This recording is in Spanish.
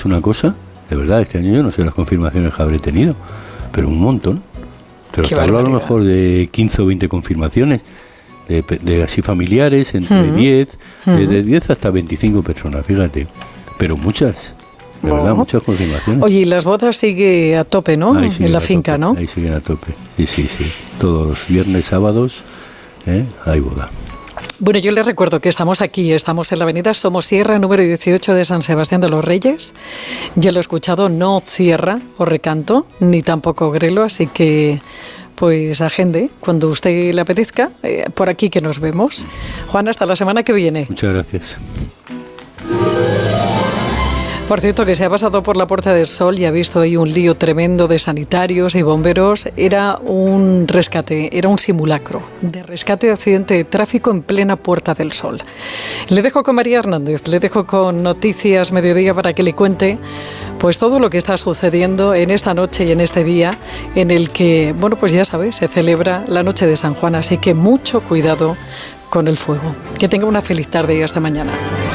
es una cosa, de verdad, este año yo no sé las confirmaciones que habré tenido, pero un montón. Pero te hablo a lo mejor de 15 o 20 confirmaciones, de así familiares, entre 10, de 10 hasta 25 personas, fíjate, pero muchas. De verdad, muchas confirmaciones. Oye, y las bodas sigue a tope, ¿no? En la finca, tope, ¿no? Ahí siguen a tope. Sí. Todos los viernes, sábados, hay boda. Bueno, yo les recuerdo que estamos aquí, estamos en la avenida Somosierra, número 18 de San Sebastián de los Reyes. Ya lo he escuchado, no cierra o recanto, ni tampoco grelo, así que pues agende cuando usted le apetezca, por aquí que nos vemos. Juan, hasta la semana que viene. Muchas gracias. Por cierto, que se ha pasado por la Puerta del Sol y ha visto ahí un lío tremendo de sanitarios y bomberos. Era un rescate, era un simulacro de rescate de accidente de tráfico en plena Puerta del Sol. Le dejo con María Hernández, le dejo con Noticias Mediodía para que le cuente pues todo lo que está sucediendo en esta noche y en este día en el que, bueno, pues ya sabes, se celebra la noche de San Juan, así que mucho cuidado con el fuego. Que tenga una feliz tarde y hasta mañana.